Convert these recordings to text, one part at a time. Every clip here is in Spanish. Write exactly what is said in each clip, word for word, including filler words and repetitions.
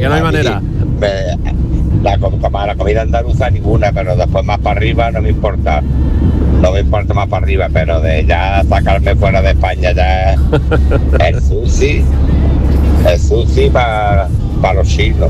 que no hay manera. Me, la, la comida andaluza ninguna, pero después más para arriba no me importa. No me importa más para arriba, pero de ya sacarme fuera de España ya el sushi, el sushi para pa los chinos.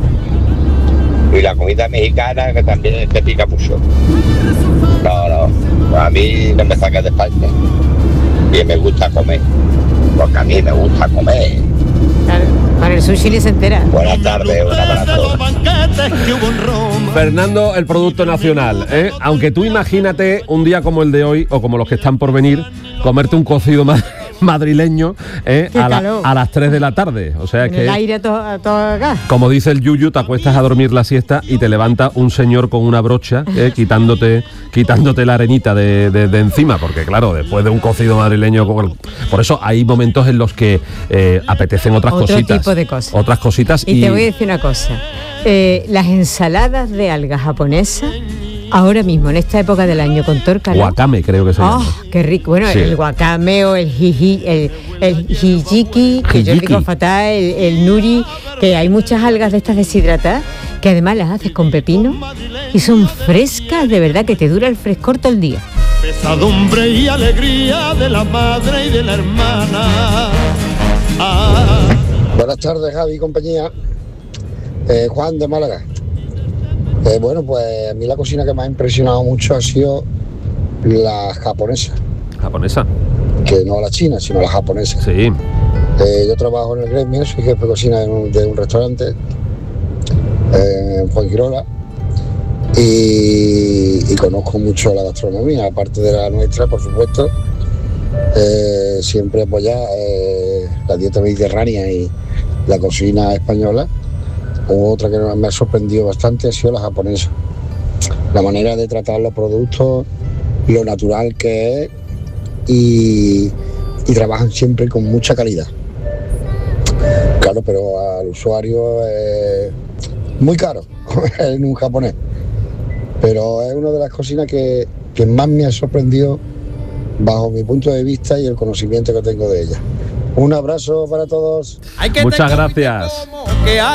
Y la comida mexicana que también te pica mucho. No, no, a mí no me saques de España. Y me gusta comer, porque a mí me gusta comer. Claro, para el sushi ni se entera. Buenas tardes, un abrazo. Fernando, el producto nacional, ¿eh? Aunque tú imagínate un día como el de hoy, o como los que están por venir, comerte un cocido más madrileño ¿eh? a, la, a las tres de la tarde. O sea en que el aire a todo, a todo gas. Como dice el Yuyu, te acuestas a dormir la siesta y te levanta un señor con una brocha ¿eh? quitándote quitándote la arenita de, de, de encima, porque claro, después de un cocido madrileño, por eso hay momentos en los que eh, apetecen otras Otro cositas. tipo de cosas. Otras cositas. Y, y te voy a decir una cosa. Eh, las ensaladas de algas japonesas, ahora mismo, en esta época del año, con todo el calor. Wakame, creo que se llama. ¡Oh, qué rico! Bueno, Sí. el wakame o el hiji, el, el hijiki, que yo Hijiki. digo fatal, el, el nuri, que hay muchas algas de estas deshidratadas, que además las haces con pepino y son frescas, de verdad, que te dura el frescor todo el día. Pesadumbre y alegría de la madre y de la hermana. Ah. Buenas tardes, Javi y compañía. Eh, Juan de Málaga. Eh, bueno, pues a mí la cocina que me ha impresionado mucho ha sido la japonesa. ¿Japonesa? Que no la china, sino la japonesa. Sí. Eh, yo trabajo en el gremio, soy jefe de cocina de un, de un restaurante eh, en Fuengirola y, y conozco mucho la gastronomía, aparte de la nuestra, por supuesto. Eh, siempre apoyar eh, la dieta mediterránea y la cocina española. Otra que me ha sorprendido bastante ha sido la japonesa. La manera de tratar los productos, lo natural que es y, y trabajan siempre con mucha calidad. Claro, pero al usuario es muy caro en un japonés. Pero es una de las cocinas que, que más me ha sorprendido bajo mi punto de vista y el conocimiento que tengo de ella. Un abrazo para todos. Muchas gracias.